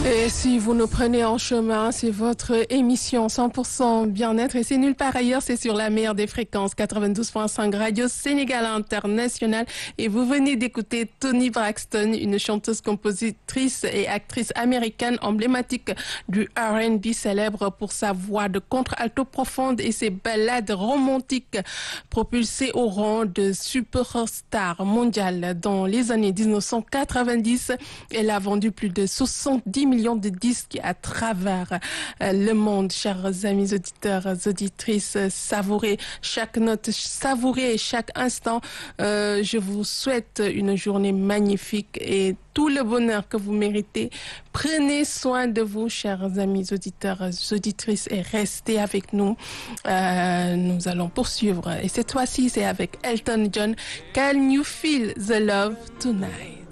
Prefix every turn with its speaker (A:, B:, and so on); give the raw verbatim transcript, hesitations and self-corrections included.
A: Et si vous nous prenez en chemin, c'est votre émission cent pour cent bien-être et c'est nulle part ailleurs, c'est sur la meilleure des fréquences quatre-vingt-douze virgule cinq Radio Sénégal International et vous venez d'écouter Toni Braxton, une chanteuse, compositrice et actrice américaine emblématique du R and B, célèbre pour sa voix de contre-alto profonde et ses ballades romantiques propulsées au rang de superstar mondiale. Dans les années mille neuf cent quatre-vingt-dix, elle a vendu plus de soixante-dix millions de disques à travers le monde. Chers amis auditeurs, auditrices, savourez chaque note, savourez chaque instant. Euh, je vous souhaite une journée magnifique et tout le bonheur que vous méritez. Prenez soin de vous, chers amis auditeurs, auditrices, et restez avec nous. Euh, nous allons poursuivre. Et cette fois-ci, c'est avec Elton John. Can you feel the love tonight?